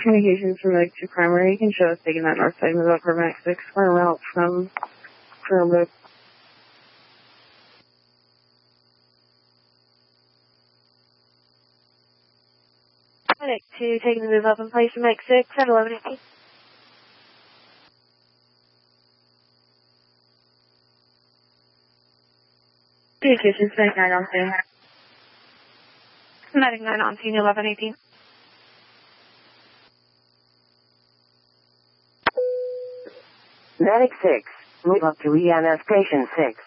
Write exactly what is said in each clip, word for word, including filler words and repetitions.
Communications from Medic two Primary. You can show us taking that north side, move up for Max six, clear route from Clearbrook. Medic two taking the move up in place from Max six at eleven eighteen. Communications Medic nine on scene. Medic nine on scene, eleven eighteen. Medic six, move up to E M S Station six.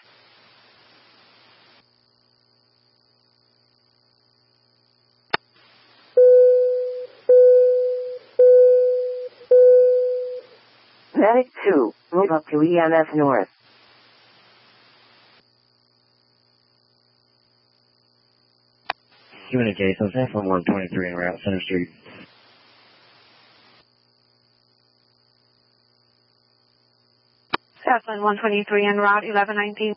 Medic two, move up to E M S North. Communications, F one twenty-three en route, Center Street. Southland one twenty-three en route, eleven nineteen.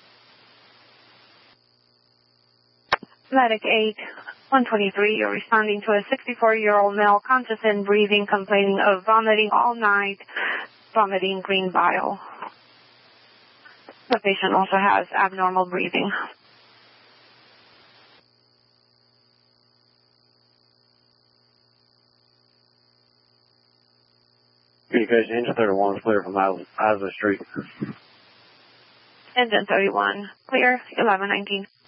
Medic eight, one twenty-three, you're responding to a sixty-four-year-old male conscious and breathing, complaining of vomiting all night, vomiting green bile. The patient also has abnormal breathing. Communication, Engine thirty-one is clear from Isla Street. Engine thirty-one, clear, eleven nineteen.